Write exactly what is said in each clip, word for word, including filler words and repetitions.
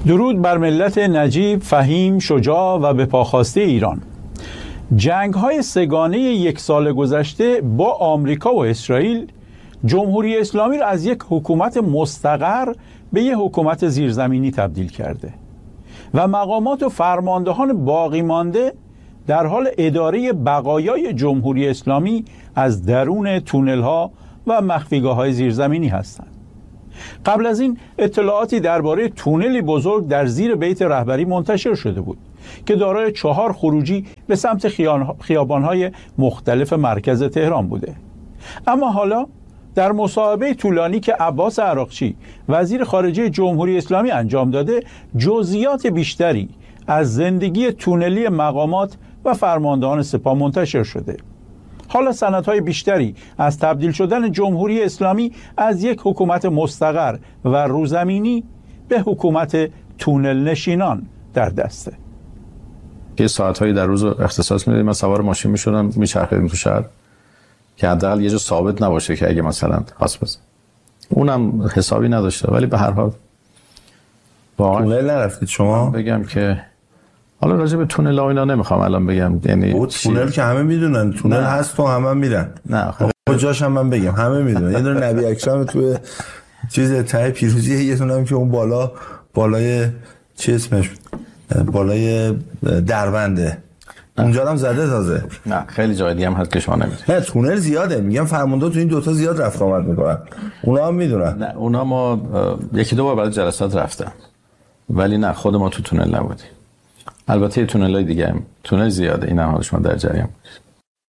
درود بر ملت نجیب، فهیم، شجاع و به پاخواسته ایران. جنگ‌های سگانه یک سال گذشته با آمریکا و اسرائیل جمهوری اسلامی را از یک حکومت مستقر به یک حکومت زیرزمینی تبدیل کرده و مقامات و فرماندهان باقی مانده در حال اداره بقایای جمهوری اسلامی از درون تونل‌ها و مخفیگاه‌های زیرزمینی هستند. قبل از این اطلاعاتی درباره تونلی بزرگ در زیر بیت رهبری منتشر شده بود که دارای چهار خروجی به سمت خیابان‌های مختلف مرکز تهران بوده. اما حالا در مصاحبه طولانی که عباس عراقچی وزیر خارجه جمهوری اسلامی انجام داده، جزئیات بیشتری از زندگی تونلی مقامات و فرماندهان سپاه منتشر شده. حالا سندهای بیشتری از تبدیل شدن جمهوری اسلامی از یک حکومت مستقر و روزمینی به حکومت تونل نشینان در دسته. یه ساعت‌هایی در روز اختصاص می‌دیم، من سوار ماشین می‌شدم می‌چرخیدیم تو شهر که حداقل یه جا ثابت نباشه که اگه مثلا خاص بزن. اونم حسابی نداشته، ولی به هر حال واقعا تونل نرفتید شما؟ بگم که حالا راجع به تونل ها اینا نمیخوام الان بگم، یعنی او تونل که همه میدونن تونل نه. هست و همه میرن. نه خب کجاش هم من بگم همه میدونن. یه دونه نبی اکرم تو چیز ته پیروزی، یه دونه هم که اون بالا بالای چی اسمش بالای دربنده اونجا هم زده تازه. نه خیلی جای دیگه هم هست که شما نمیدونید. نه تونل زیاده، میگم فرمانده تو این دوتا زیاد رفت آمد میکنن، اونا هم میدونن. نه اونا ما یکی دو بار برای جلسات رفتم، ولی نه خود ما تو تونل نبودیم. البته تونل‌های دیگه هم تونل زیاده، این هم حال شما در جریان بودید.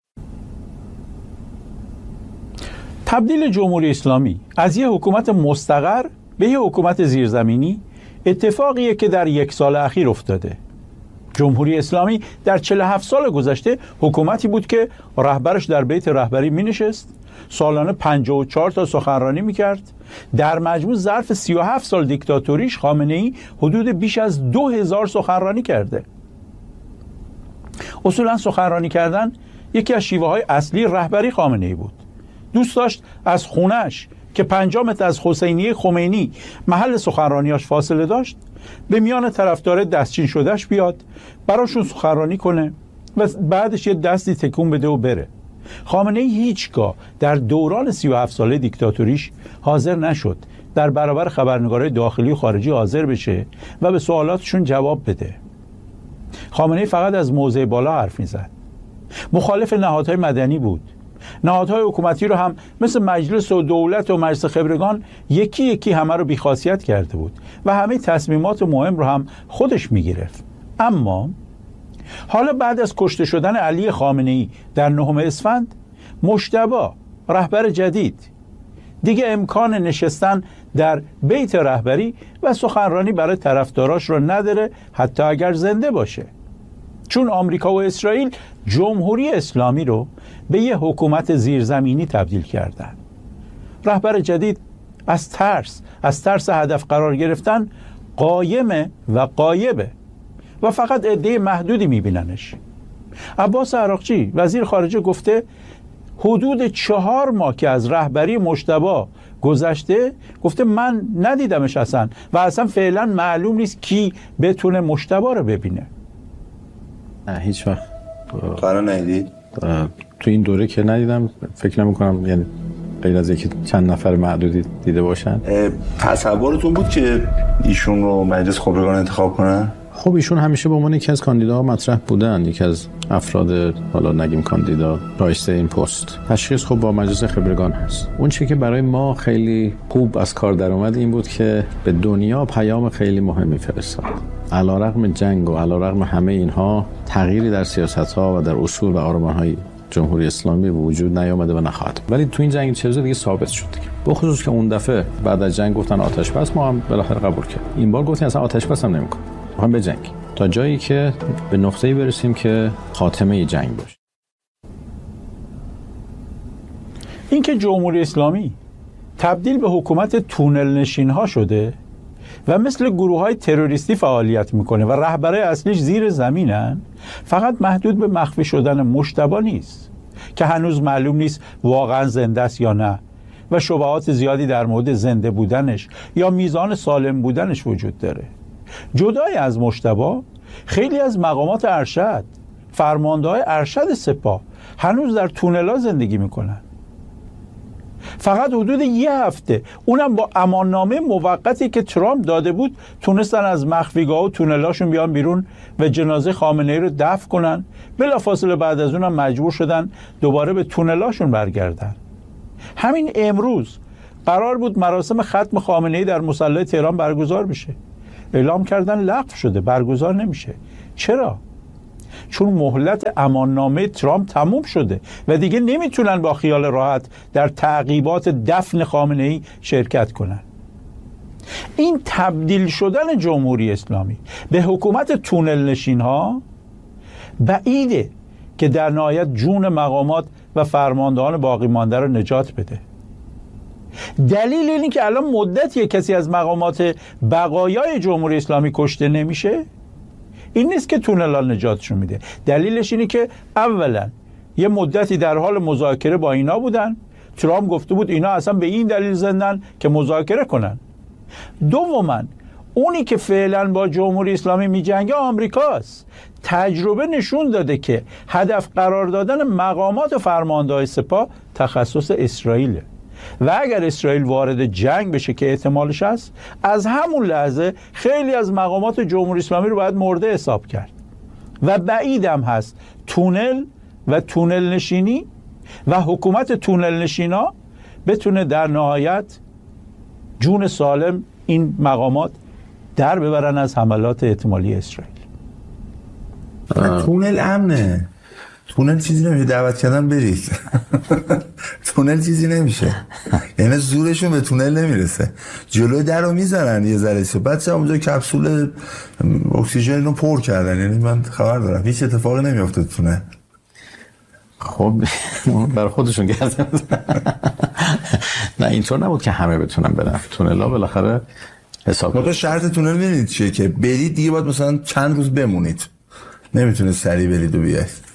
تبدیل جمهوری اسلامی از یک حکومت مستقر به یک حکومت زیرزمینی اتفاقیه که در یک سال اخیر افتاده. جمهوری اسلامی در چهل و هفت سال گذشته حکومتی بود که رهبرش در بیت رهبری می نشست، سالانه پنجاه و چهار تا سخنرانی می کرد. در مجموع ظرف سی و هفت سال دیکتاتوریش خامنه‌ای حدود بیش از دو هزار سخنرانی کرده. اصولا سخنرانی کردن یکی از شیوه های اصلی رهبری خامنه‌ای بود. دوست داشت از خونش که پنجاه متر از حسینیه خمینی محل سخنرانیاش فاصله داشت به میان طرفدار دستچین شدهش بیاد، براشون سخنرانی کنه و بعدش یه دستی تکون بده و بره. خامنه‌ای هیچگاه در دوران سی و هفت ساله دیکتاتوریش حاضر نشد در برابر خبرنگارای داخلی و خارجی حاضر بشه و به سوالاتشون جواب بده. خامنه‌ای فقط از موضع بالا حرف می‌زد. مخالف نهادهای مدنی بود. نهادهای حکومتی رو هم مثل مجلس و دولت و مجلس خبرگان یکی یکی همه رو بیخاصیت کرده بود و همه تصمیمات مهم رو هم خودش میگرفت. اما حالا بعد از کشته شدن علی خامنه‌ای در نهم اسفند، مجتبی رهبر جدید دیگه امکان نشستن در بیت رهبری و سخنرانی برای طرفداراش رو نداره، حتی اگر زنده باشه، چون آمریکا و اسرائیل جمهوری اسلامی رو به یه حکومت زیرزمینی تبدیل کردن. رهبر جدید از ترس از ترس هدف قرار گرفتن قایمه و غایبه و فقط عده محدودی میبیننش. عباس عراقچی وزیر خارجه گفته حدود چهار ماه که از رهبری مجتبی گذشته، گفته من ندیدمش اصلا و اصلا فعلا معلوم نیست کی بتونه مجتبی رو ببینه. نه هیچ وقت قرار ندید؟ تو این دوره که ندیدم، فکر نمی کنم یعنی غیر از یکی چند نفر معدودی دیده باشن. تصورتون بود که ایشون رو مجلس خبرگان انتخاب کنن؟ خب ایشون همیشه به عنوان یکی از کاندیداها مطرح بودن، یکی از افراد حالا نگیم کاندیدا رایسته این پست. تشخیص خب با مجلس خبرگان هست. اون چیزی که برای ما خیلی خوب از کار در اومد این بود که به دنیا پیام خیلی مهمی فرستاد. علیرغم جنگ و علیرغم همه اینها تغییری در سیاست‌ها و در اصول و آرمان‌های جمهوری اسلامی به وجود نیامده و نخواهد. ولی تو این جنگ چه دیگه ثابت شد دیگه. به خصوص که اون دفعه بعد از جنگ گفتن آتش بس، ما هم بالاخره قبول کردیم. این بار گفتن اصلا آتش بس هم نمی‌کنیم. می‌خوایم به جنگ تا جایی که به نقطه‌ای برسیم که خاتمه جنگ باشه. اینکه جمهوری اسلامی تبدیل به حکومت تونل نشین‌ها شده و مثل گروه‌های تروریستی فعالیت میکنه و رهبرای اصلیش زیر زمینن، فقط محدود به مخفی شدن مجتبی نیست که هنوز معلوم نیست واقعا زنده است یا نه و شبهات زیادی در مورد زنده بودنش یا میزان سالم بودنش وجود داره. جدای از مجتبی، خیلی از مقامات ارشد، فرمانده‌های ارشد سپاه هنوز در تونل‌ها زندگی میکنن. فقط حدود یه هفته، اونم با اماننامه موقتی که ترامپ داده بود، تونستن از مخفیگاه و تونلاشون بیان بیرون و جنازه خامنه‌ای رو دفن کنن. بلافاصله بعد از اونم مجبور شدن دوباره به تونلاشون برگردن. همین امروز قرار بود مراسم ختم خامنه‌ای در مصلی تهران برگزار بشه، اعلام کردن لغو شده، برگزار نمیشه. چرا؟ چون مهلت اماننامه ترامپ تموم شده و دیگه نمیتونن با خیال راحت در تعقیبات دفن خامنه‌ای شرکت کنن. این تبدیل شدن جمهوری اسلامی به حکومت تونل نشین ها بعیده که در نهایت جون مقامات و فرماندهان باقی مانده رو نجات بده. دلیل اینی که الان مدتیه کسی از مقامات بقایای جمهوری اسلامی کشته نمیشه این نیست که تونل نجاتشون میده. دلیلش اینه که اولا یه مدتی در حال مذاکره با اینا بودن، ترامپ گفته بود اینا اصلا به این دلیل زندن که مذاکره کنن. دوما اونی که فعلا با جمهوری اسلامی میجنگه آمریکاست. تجربه نشون داده که هدف قرار دادن مقامات و فرمانده‌های سپاه تخصص اسرائیله و اگر اسرائیل وارد جنگ بشه که احتمالش هست، از همون لحظه خیلی از مقامات جمهوری اسلامی رو باید مرده حساب کرد و بعیدم هست تونل و تونل نشینی و حکومت تونل نشینا بتونه در نهایت جون سالم این مقامات در ببرن از حملات احتمالی اسرائیل. تونل امنه، تونل چیزی نمیشه، دعوت کردن برید. تونل چیزی نمیشه، یعنی زورشون به تونل نمیرسه. جلوی در رو میزنن یه ذره چه بعد چه اونجا کپسول اکسیژن رو پر کردن، یعنی من خبر دارم هیچ اتفاقی نمیافته تونل. خب برای خودشون گردن. نه اینطور نبود که همه بتونن برن تونل ها، بالاخره حساب ما تو شرط تونل میدونید چیه که برید دیگه باید مثلا چند روز بمونید، نمیتونه سریع برید و بیاید.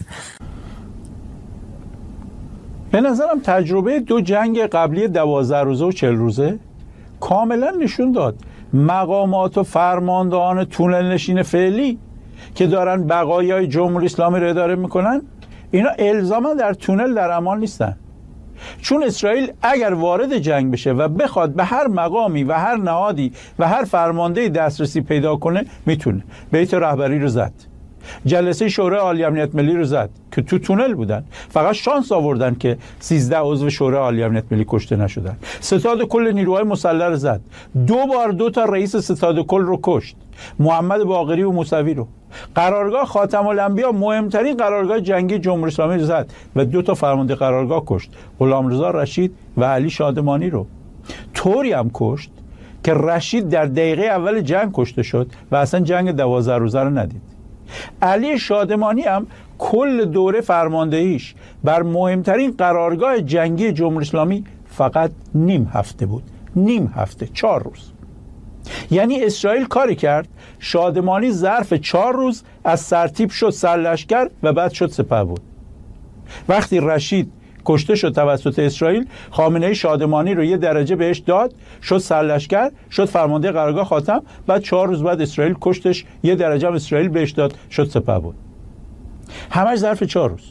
به نظرم تجربه دو جنگ قبلی دوازده روزه و چهل روزه کاملا نشون داد مقامات و فرماندهان تونل نشین فعلی که دارن بقایای جمهوری اسلامی رو اداره میکنن، اینا الزاما در تونل در امان نیستن. چون اسرائیل اگر وارد جنگ بشه و بخواد به هر مقامی و هر نهادی و هر فرماندهی دسترسی پیدا کنه، میتونه. بیت رهبری رو زد، جلسه شورای عالی امنیت ملی رو زد که تو تونل بودن، فقط شانس آوردن که سیزده عضو شورای عالی امنیت ملی کشته نشدن. ستاد کل نیروهای مسلح رو زد، دو بار دو تا رئیس ستاد کل رو کشت، محمد باقری و موسوی رو. قرارگاه خاتم الانبیا، مهمترین قرارگاه جنگی جمهوری اسلامی رو زد و دو تا فرمانده قرارگاه کشت، غلامرضا رشید و علی شادمانی رو. طوری هم کشت که رشید در دقیقه اول جنگ کشته شد و اصلا جنگ دوازده روزه رو ندید. علی شادمانی هم کل دوره فرماندهیش بر مهمترین قرارگاه جنگی جمهوری اسلامی فقط نیم هفته بود، نیم هفته، چهار روز. یعنی اسرائیل کاری کرد شادمانی ظرف چهار روز از سرتیپ شد سرلشکر و بعد شد سپهبد. وقتی رشید کشته شد توسط اسرائیل، خامنه‌ای شادمانی رو یه درجه بهش داد، شد سرلشکر، شد فرمانده قرارگاه خاتم، بعد چهار روز بعد اسرائیل کشتش، یه درجه هم اسرائیل بهش داد، شد سپهبد. همش ظرف چهار روز.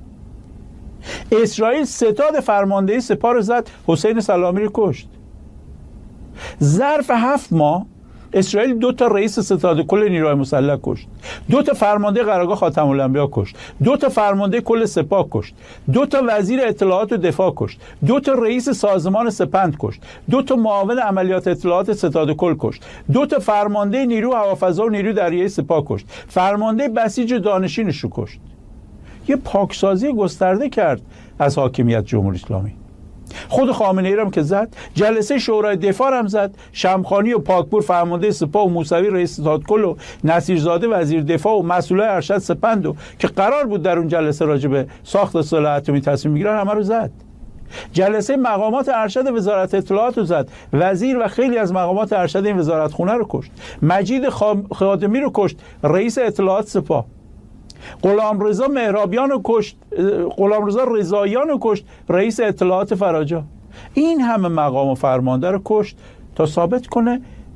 اسرائیل ستاد فرماندهی سپاه رو زد، حسین سلامی رو کشت. ظرف هفت ماه اسرائیل دو تا رئیس ستاد کل نیروهای مسلح کشت، دو تا فرمانده قرارگاه خاتم الانبیا کشت، دو تا فرمانده کل سپاه کشت، دو تا وزیر اطلاعات و دفاع کشت، دو تا رئیس سازمان سپند کشت، دو تا معاون عملیات اطلاعات ستاد کل کشت، دو تا فرمانده نیرو هوافضا و نیرو دریایی سپاه کشت، فرمانده بسیج دانشینش رو کشت. یه پاکسازی گسترده کرد از حاکمیت جمهوری اسلامی. خود خامنه‌ای هم که زد، جلسه شورای دفاع هم زد، شمخانی و پاکپور فرمانده سپاه و موسوی رئیس ستادکل و نصیرزاده وزیر دفاع و مسئولای ارشد سپند و که قرار بود در اون جلسه راجع به ساخت سلاح اتمی تصمیم بگیرن همه رو زد. جلسه مقامات ارشد وزارت اطلاعات رو زد، وزیر و خیلی از مقامات ارشد این وزارت خونه رو کشت، مجید خادمی رو کشت، رئیس اطلاعات سپاه، غلامرضا مهرابیان رو کشت، غلامرضا رضاییان رو کشت، رئیس اطلاعات فراجا. این همه مقام و فرمانده رو کشت تا ثابت کنه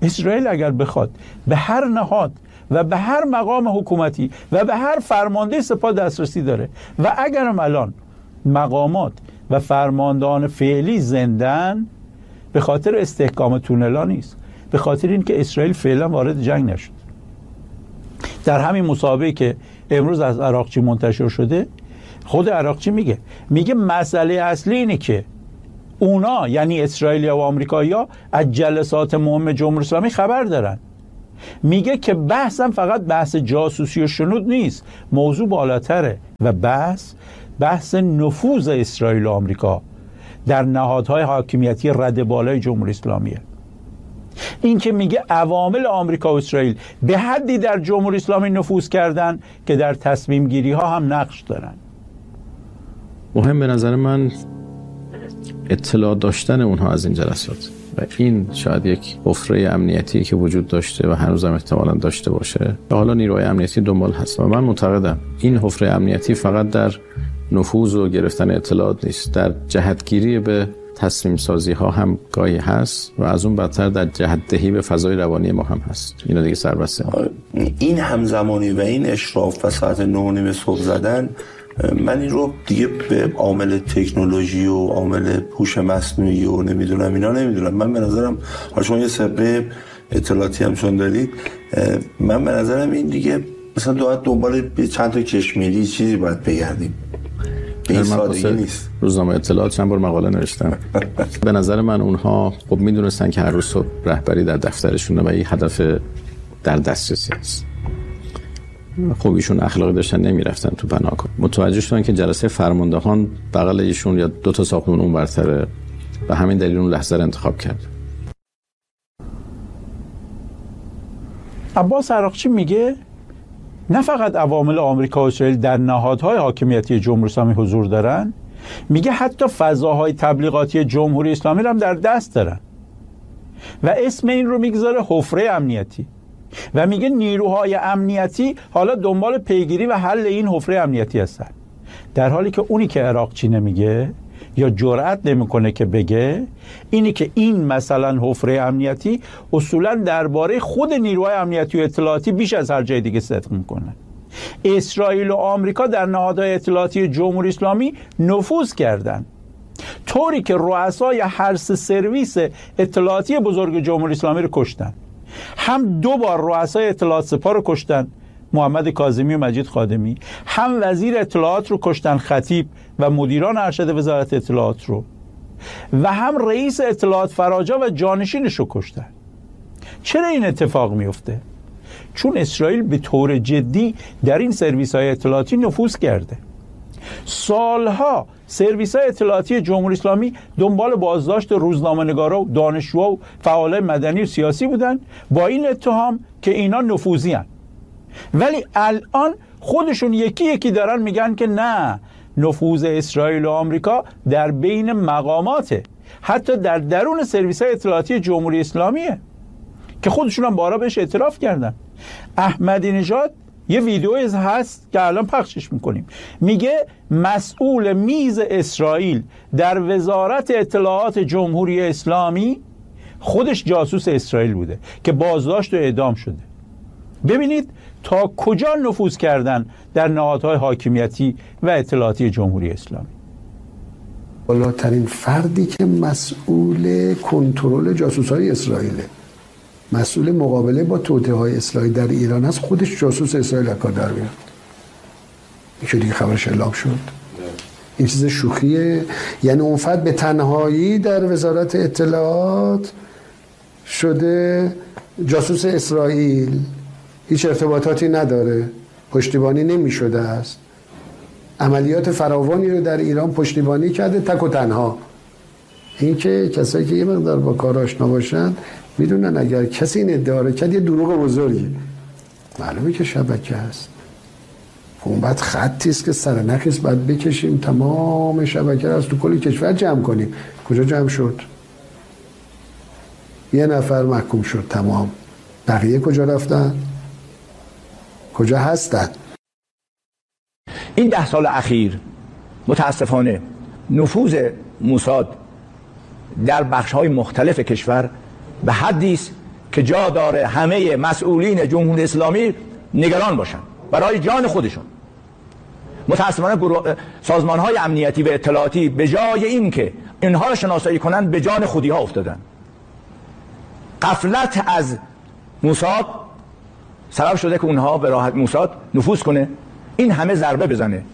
اسرائیل اگر بخواد به هر نهاد و به هر مقام حکومتی و به هر فرمانده سپاه دسترسی داره و اگرم الان مقامات و فرماندهان فعلی زندن، به خاطر استحکام تونلا نیست، به خاطر اینکه اسرائیل فعلا وارد جنگ نشد. در همین مسابقه که امروز از عراقچی منتشر شده، خود عراقچی میگه میگه مسئله اصلی اینه که اونا یعنی اسرائیلیا و آمریکایی‌ها از جلسات مهم جمهوری اسلامی خبر دارن. میگه که بحثم فقط بحث جاسوسی و شنود نیست، موضوع بالاتره و بحث بحث نفوذ اسرائیل و آمریکا در نهادهای حاکمیتی رده بالای جمهوری اسلامیه. این که میگه عوامل آمریکا و اسرائیل به حدی در جمهوری اسلامی نفوذ کردن که در تصمیم گیری ها هم نقش دارن. مهم به نظر من اطلاع داشتن اونها از این جلسات و این شاید یک حفره امنیتی که وجود داشته و هنوزم احتمالاً داشته باشه و حالا نیروهای امنیتی دنبال هست و من معتقدم این حفره امنیتی فقط در نفوذ و گرفتن اطلاعات نیست، در جهتگیری به تصمیم سازی ها هم گاهی هست و از اون بدتر در جهت دهی به فضای روانی ما هم هست. اینا دیگه سربسته. این همزمانی و این اشراف و ساعت نه و نیم صبح زدن، من این رو دیگه به عامل تکنولوژی و عامل هوش مصنوعی و نمیدونم اینا نمیدونم. من به نظرم حالا شما یه سابقه اطلاعاتی هم چون دارید، من به نظرم این دیگه مثلا دو دنبال چند تا کشمیری چیزی باید بگردیم. به این سادگی نیست. روزنامه اطلاعات چند بار مقاله نوشتم. به نظر من اونها خب میدونستن که هر روز صبح رهبری در دفترشونه و این هدف در دسترسی است. خب ایشون اخلاقی داشتن نمیرفتن تو پناهگاه. متوجه شدن که جلسه فرماندهان بغل ایشون یا دو تا ساختمون اون برتره و همین دلیل اون لحظه رو انتخاب کرد. عباس عراقچی میگه نه فقط عوامل آمریکا و اسرائیل در نهادهای حاکمیتی جمهوری اسلامی حضور دارن، میگه حتی فضاهای تبلیغاتی جمهوری اسلامی رو هم در دست دارن و اسم این رو میگذاره حفره امنیتی و میگه نیروهای امنیتی حالا دنبال پیگیری و حل این حفره امنیتی هستن، در حالی که اونی که عراقچی نمیگه یا جرأت نمیکنه که بگه اینی که این مثلا حفره امنیتی اصولا درباره خود نیروهای امنیتی و اطلاعاتی بیش از هر جای دیگه صدق میکنه. اسرائیل و آمریکا در نهادهای اطلاعاتی جمهوری اسلامی نفوذ کردن، طوری که رؤسای هر سه سرویس اطلاعاتی بزرگ جمهوری اسلامی رو کشتن. هم دو بار رؤسای اطلاعات سپاه رو کشتن، محمد کاظمی و مجید خادمی، هم وزیر اطلاعات رو کشتن، خطیب و مدیران ارشد وزارت اطلاعات رو، و هم رئیس اطلاعات فراجا و جانشینش رو کشتن. چرا این اتفاق میفته؟ چون اسرائیل به طور جدی در این سرویس های اطلاعاتی نفوذ کرده. سالها سرویس های اطلاعاتی جمهوری اسلامی دنبال بازداشت روزنامه‌نگارا و دانشجوها و فعالای مدنی و سیاسی بودن با این اتهام که اینا نفوذی هن. ولی الان خودشون یکی یکی دارن میگن که نه، نفوذ اسرائیل و آمریکا در بین مقاماته، حتی در درون سرویس های اطلاعاتی جمهوری اسلامیه که خودشون هم بارها بهش اعتراف کردن. احمدی نژاد یه ویدیویی هست که الان پخشش میکنیم، میگه مسئول میز اسرائیل در وزارت اطلاعات جمهوری اسلامی خودش جاسوس اسرائیل بوده که بازداشت و اعدام شده. ببینید تا کجا نفوذ کردن در نهادهای حاکمیتی و اطلاعاتی جمهوری اسلامی. بالاترین فردی که مسئول کنترل جاسوس‌های اسرائیله، مسئول مقابله با توطئه‌های اسرائیل در ایران است، خودش جاسوس اسرائیل کار در میاد. این دیگه خبرش اعلام شد. این چیز شوخیه. یعنی اون فرد به تنهایی در وزارت اطلاعات شده جاسوس اسرائیل، هیچ ارتباطاتی نداره، پشتیبانی نمی شده است، عملیات فراوانی رو در ایران پشتیبانی کرده تک و تنها. این که کسایی که یه مقدار با کار آشنا باشن میدونن اگر کسی این ادعا رو کرد یه دروغ بزرگی، معلومه که شبکه هست. اون بعد خطی است که سر نخیس باید بکشیم تمام شبکه رو از تو کل کشور جمع کنیم. کجا جمع شد؟ یه نفر محکوم شد تمام، بقیه کجا رفتن؟ کجا هستن؟ این ده سال اخیر متاسفانه نفوذ موساد در بخش‌های مختلف کشور به حدی است که جا داره همه مسئولین جمهوری اسلامی نگران باشن برای جان خودشون. متاسفانه سازمان های امنیتی و اطلاعاتی به جای این که اینها رو شناسایی کنن به جان خودی ها افتادن. غفلت از موساد سبب شده که اونها به راحت موساد نفوذ کنه، این همه ضربه بزنه.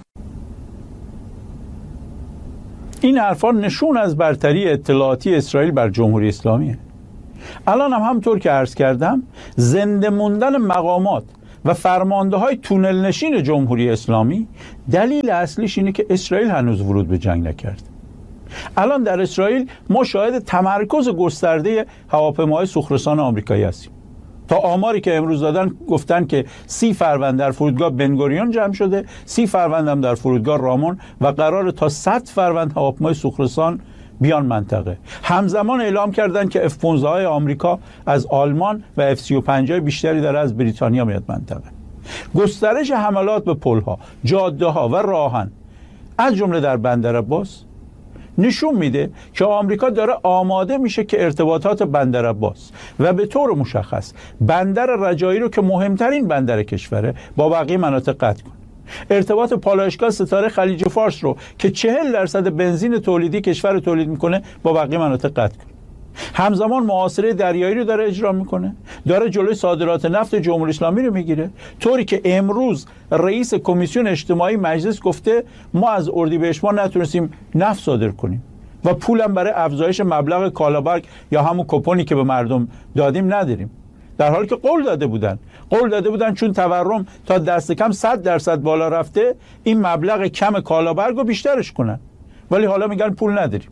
این حرفا نشون از برتری اطلاعاتی اسرائیل بر جمهوری اسلامیه. الان هم همطور که عرض کردم زنده موندن مقامات و فرمانده های تونل نشین جمهوری اسلامی دلیل اصلیش اینه که اسرائیل هنوز ورود به جنگ نکرد. الان در اسرائیل ما شاهد تمرکز گسترده هواپیماهای سوخت‌رسان آمریکایی هستیم. تا آماری که امروز دادن گفتن که سی فروند در فرودگاه بنگوریون جمع شده، سی فروند هم در فرودگاه رامون و قرار تا صد فروند هواپیمای سوخت‌رسان بیان منطقه. همزمان اعلام کردن که اف پانزده های آمریکا از آلمان و اف سی و پنج بیشتری داره از بریتانیا میاد منطقه. گسترش حملات به پل‌ها، جاده‌ها و راهن از جمله در بندر عباس نشون میده که آمریکا داره آماده میشه که ارتباطات بندر عباس و به طور مشخص بندر رجایی رو که مهمترین بندر کشوره با بقیه مناطق قطع کنه. ارتباط پالایشگاه ستاره خلیج فارس رو که چهل درصد بنزین تولیدی کشور تولید میکنه با بقیه مناطق قطع کنه. همزمان محاصره دریایی رو داره اجرا میکنه، داره جلوی صادرات نفت جمهوری اسلامی رو میگیره، طوری که امروز رئیس کمیسیون اجتماعی مجلس گفته ما از اردیبهشت ماه نتونستیم نفت صادر کنیم و پولم برای افزایش مبلغ کالابرگ یا همون کوپونی که به مردم دادیم نداریم، در حالی که قول داده بودن قول داده بودن چون تورم تا دست کم صد درصد بالا رفته این مبلغ کم کالابرگ رو بیشترش کنن، ولی حالا میگن پول نداریم.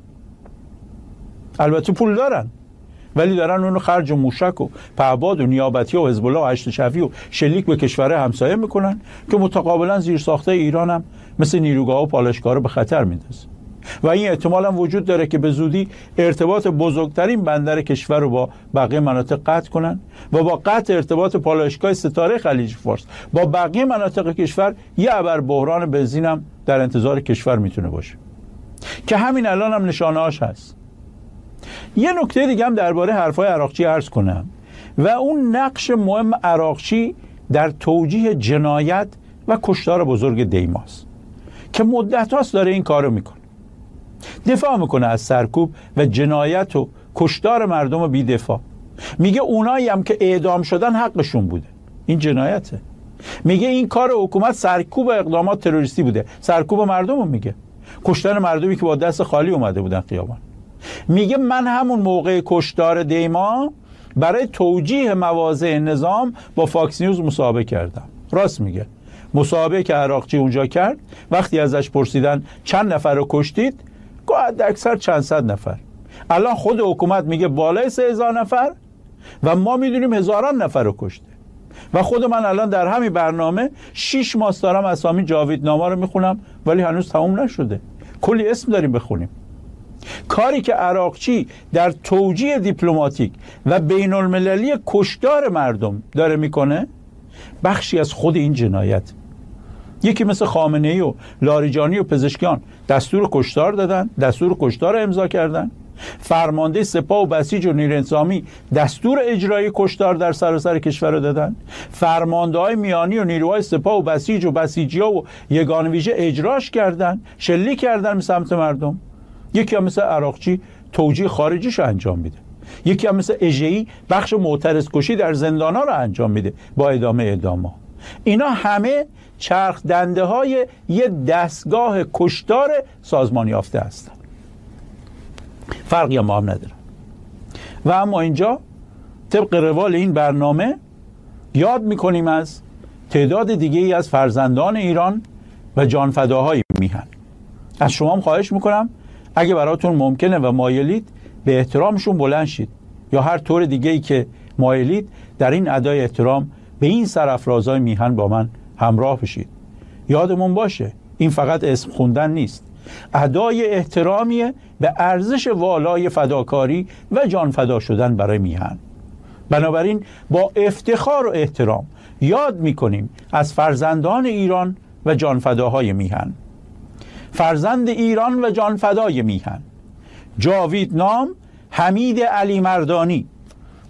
البته پول دارن ولی دارن اونو خرج موشک و پهباد و نیابتی و حزب الله و هشت شفی و شلیک به کشور همسایه میکنن که متقابلا زیرساخته ایران هم مثل نیروگاه و پالایشگاه رو به خطر میندازه و این احتمال هم وجود داره که به زودی ارتباط بزرگترین بندر کشور رو با بقیه مناطق قطع کنن و با قطع ارتباط پالایشگاه ستاره خلیج فارس با بقیه مناطق کشور یه ابر بحران بنزین هم در انتظار کشور میتونه باشه که همین الان هم نشانه‌هاش هست. یه نکته دیگه هم درباره حرفای عراقچی عرض کنم و اون نقش مهم عراقچی در توجیه جنایت و کشتار بزرگ دیماست که مدت هاست داره این کارو میکنه، دفاع میکنه از سرکوب و جنایت و کشتار مردم بی دفاع. میگه اونایی هم که اعدام شدن حقشون بوده، این جنایته. میگه این کار حکومت سرکوب اقدامات تروریستی بوده، سرکوب مردم رو میگه، کشتن مردمی که با دست خالی اومده بودن خیابان. میگه من همون موقع کشتار دیما برای توجیه مواضع نظام با فاکس نیوز مصاحبه کردم. راست میگه. مصاحبه که عراقچی اونجا کرد وقتی ازش پرسیدن چند نفر رو کشتید گفت اکثر چند صد نفر. الان خود حکومت میگه بالای سه هزار نفر و ما میدونیم هزاران نفر رو کشته و خود من الان در همین برنامه شش ماه دارم اسامی جاویدنامه رو میخونم ولی هنوز تموم نشده، کلی اسم داریم بخونیم. کاری که عراقچی در توجیه دیپلماتیک و بین المللی کشتار مردم داره میکنه بخشی از خود این جنایت. یکی مثل خامنه‌ای و لاریجانی و پزشکیان دستور کشتار دادن، دستور کشتار امضا کردن. فرمانده سپاه و بسیج و نیروی انتظامی دستور اجرایی کشتار در سراسر کشور رو دادن. فرمانده های میانی و نیروهای سپاه و بسیج و بسیجیا و یگان ویژه اجراش کردن، شلیک کردن به سمت مردم. یکی هم مثل عراقچی توجیه خارجیش رو انجام میده، یکی هم مثل اژه‌ای بخش معترض کشی در زندان‌ها رو انجام میده با ادامه اعدام‌ها. اینا همه چرخ دنده های یه دستگاه کشتار سازمان یافته هستن، فرقی هم با هم نداره. و اما اینجا طبق روال این برنامه یاد میکنیم از تعداد دیگه ای از فرزندان ایران و جانفداهای میهن. از شما هم خواهش میکنم اگه براتون ممکنه و مایلید به احترامشون بلند شید یا هر طور دیگه ای که مایلید در این ادای احترام به این سرافرازهای میهن با من همراه بشید. یادمون باشه این فقط اسم خوندن نیست، ادای احترامیه به ارزش والای فداکاری و جان فدا شدن برای میهن. بنابراین با افتخار و احترام یاد میکنیم از فرزندان ایران و جان فداهای میهن. فرزند ایران و جان فدای میهن: جاوید نام حمید علی مردانی،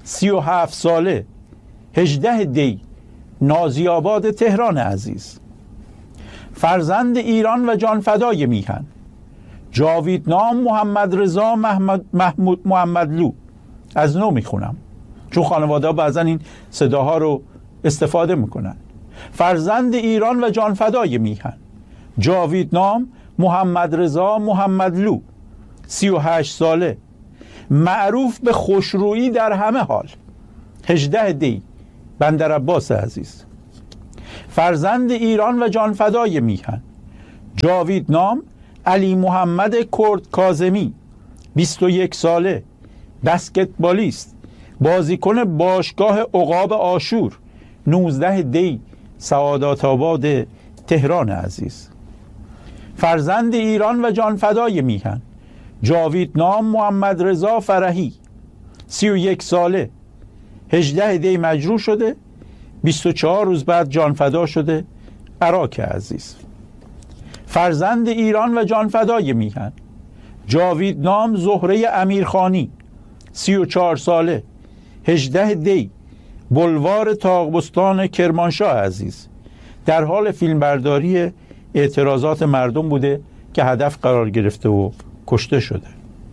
سی و هفت ساله هجده دی نازی آباد تهران عزیز. فرزند ایران و جانفدای میهن جاویدنام محمد رضا محمد محمود محمدلو. از نو میخونم چون خانواده ها بعضا این صداها رو استفاده میکنن. فرزند ایران و جانفدای میهن جاویدنام محمد رضا محمدلو، سی و هشت ساله، معروف به خوشرویی در همه حال، هجده دی بندر عباس عزیز. فرزند ایران و جانفدای میهن جاویدنام علی محمد کرد کاظمی، بیست و یک ساله، بسکتبالیست، بازیکن باشگاه عقاب آشور، نوزده دی سعادت آباد تهران عزیز. فرزند ایران و جانفدای میهن جاویدنام محمد رضا فرحی، سی و یک ساله، هجده دی مجروح شده، بیست و چهار روز بعد جانفدا شده عراق عزیز. فرزند ایران و جانفدای میهن جاویدنام زهره امیرخانی، سی و چهار ساله، هجده دی بلوار تاغبستان کرمانشاه عزیز. در حال فیلمبرداری اعتراضات مردم بوده که هدف قرار گرفته و کشته شده.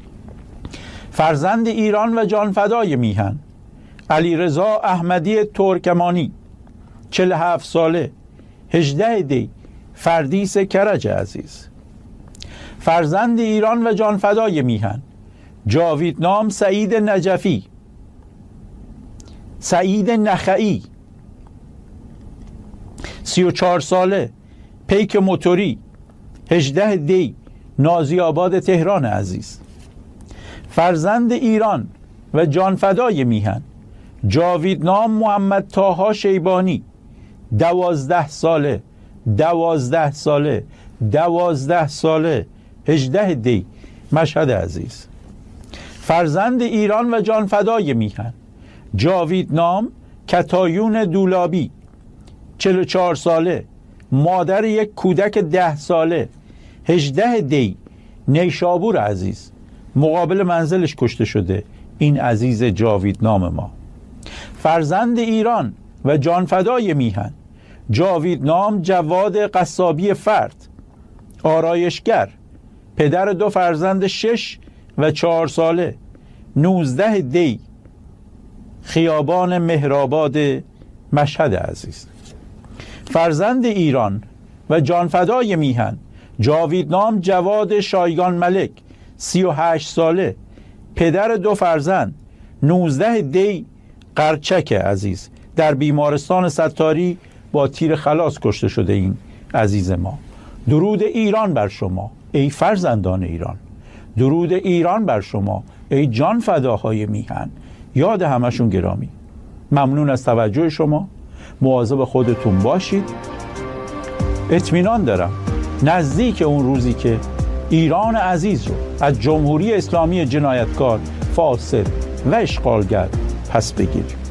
فرزند ایران و جانفدای میهن علیرضا احمدی ترکمانی، چهل و هفت ساله، هجده دی فردیس کرج عزیز. فرزند ایران و جانفدای میهن جاویدنام سعید نجفی، سعید نخعی، سی و چهار ساله، پیک موتوری، هجده دی نازی آباد تهران عزیز. فرزند ایران و جانفدای میهن جاویدنام محمد طاها شیبانی، دوازده ساله، دوازده ساله، دوازده ساله، هجده دی مشهد عزیز. فرزند ایران و جانفدای میهن جاویدنام کتایون دولابی، چهل و چهار ساله، مادر یک کودک ده ساله، هجده دی نیشابور عزیز. مقابل منزلش کشته شده این عزیز جاویدنام ما. فرزند ایران و جانفدای میهن جاویدنام جواد قصابی فرد، آرایشگر، پدر دو فرزند شش و چهار ساله، نوزده دی خیابان مهرآباد مشهد عزیز. فرزند ایران و جانفدای میهن جاویدنام جواد شایگان ملک، سی و هشت ساله، پدر دو فرزند، نوزده دی قرچک عزیز. در بیمارستان ستاری با تیر خلاص کشته شده این عزیز ما. درود ایران بر شما ای فرزندان ایران، درود ایران بر شما ای جان فداهای میهن. یاد همشون گرامی. ممنون از توجه شما. مواظب خودتون باشید. اطمینان دارم نزدیک اون روزی که ایران عزیز رو از جمهوری اسلامی جنایتکار، فاسد و اشغالگر پس بگیریم.